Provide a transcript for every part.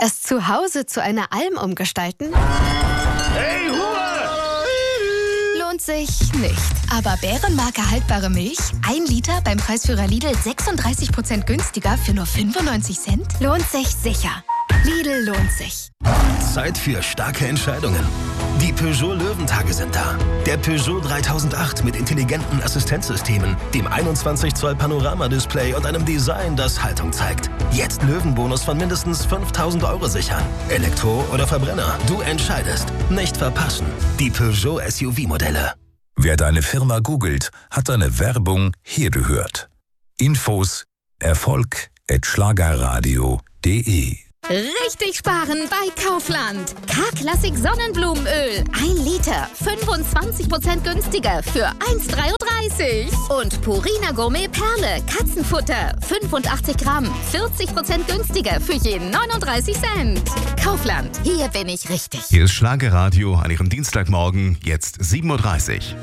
Es zu Hause zu einer Alm umgestalten? Hey, Ruhe! Lohnt sich nicht. Aber Bärenmarke haltbare Milch? 1 Liter beim Preisführer Lidl 36% günstiger für nur 95 Cent? Lohnt sich sicher. Lidl lohnt sich. Zeit für starke Entscheidungen. Die Peugeot Löwentage sind da. Der Peugeot 3008 mit intelligenten Assistenzsystemen, dem 21 Zoll Panoramadisplay und einem Design, das Haltung zeigt. Jetzt Löwenbonus von mindestens 5.000 € sichern. Elektro oder Verbrenner, du entscheidest. Nicht verpassen. Die Peugeot SUV-Modelle. Wer deine Firma googelt, hat deine Werbung hier gehört. Infos erfolg@schlagerradio.de. Richtig sparen bei Kaufland. K-Klassik Sonnenblumenöl. 1 Liter. 25% günstiger für 1,33. Und Purina Gourmet Perle. Katzenfutter. 85 Gramm. 40% günstiger für jeden 39 Cent. Kaufland. Hier bin ich richtig. Hier ist Schlagerradio an Ihrem Dienstagmorgen, jetzt 7:30 Uhr.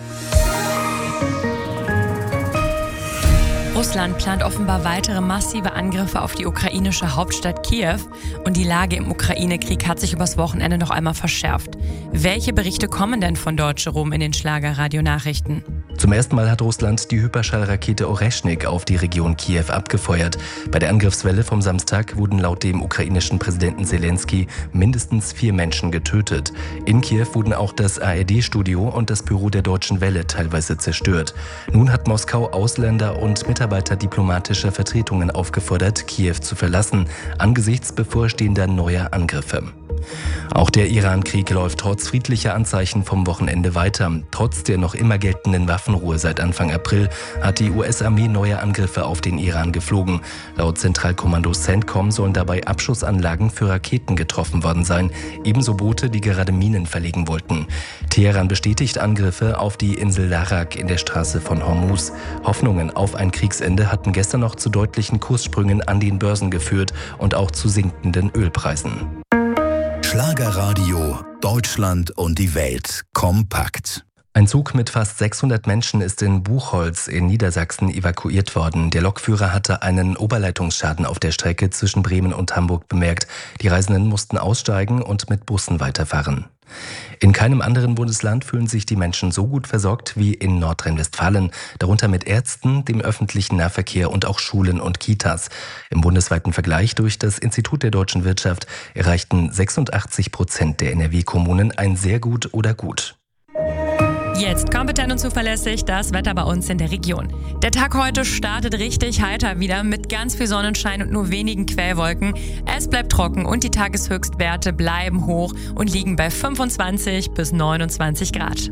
Russland plant offenbar weitere massive Angriffe auf die ukrainische Hauptstadt Kiew und die Lage im Ukraine-Krieg hat sich übers Wochenende noch einmal verschärft. Welche Berichte kommen denn von dort, Jerome, in den Schlager-Radio-Nachrichten? Zum ersten Mal hat Russland die Hyperschallrakete Oreschnik auf die Region Kiew abgefeuert. Bei der Angriffswelle vom Samstag wurden laut dem ukrainischen Präsidenten Selenskyj mindestens 4 Menschen getötet. In Kiew wurden auch das ARD-Studio und das Büro der Deutschen Welle teilweise zerstört. Nun hat Moskau Ausländer und Mitarbeiter diplomatischer Vertretungen aufgefordert, Kiew zu verlassen, angesichts bevorstehender neuer Angriffe. Auch der Iran-Krieg läuft trotz friedlicher Anzeichen vom Wochenende weiter. Trotz der noch immer geltenden Waffenruhe seit Anfang April hat die US-Armee neue Angriffe auf den Iran geflogen. Laut Zentralkommando CENTCOM sollen dabei Abschussanlagen für Raketen getroffen worden sein, ebenso Boote, die gerade Minen verlegen wollten. Teheran bestätigt Angriffe auf die Insel Larak in der Straße von Hormuz. Hoffnungen auf ein Kriegsende hatten gestern noch zu deutlichen Kurssprüngen an den Börsen geführt und auch zu sinkenden Ölpreisen. Schlagerradio, Deutschland und die Welt kompakt. Ein Zug mit fast 600 Menschen ist in Buchholz in Niedersachsen evakuiert worden. Der Lokführer hatte einen Oberleitungsschaden auf der Strecke zwischen Bremen und Hamburg bemerkt. Die Reisenden mussten aussteigen und mit Bussen weiterfahren. In keinem anderen Bundesland fühlen sich die Menschen so gut versorgt wie in Nordrhein-Westfalen, darunter mit Ärzten, dem öffentlichen Nahverkehr und auch Schulen und Kitas. Im bundesweiten Vergleich durch das Institut der deutschen Wirtschaft erreichten 86% der NRW-Kommunen ein sehr gut oder gut. Jetzt kompetent und zuverlässig das Wetter bei uns in der Region. Der Tag heute startet richtig heiter wieder mit ganz viel Sonnenschein und nur wenigen Quellwolken. Es bleibt trocken und die Tageshöchstwerte bleiben hoch und liegen bei 25 bis 29 Grad.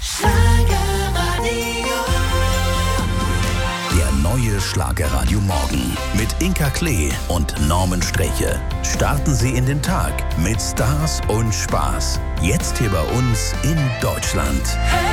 Der neue Schlagerradio Morgen mit Inka Klee und Norman Streche. Starten Sie in den Tag mit Stars und Spaß. Jetzt hier bei uns in Deutschland.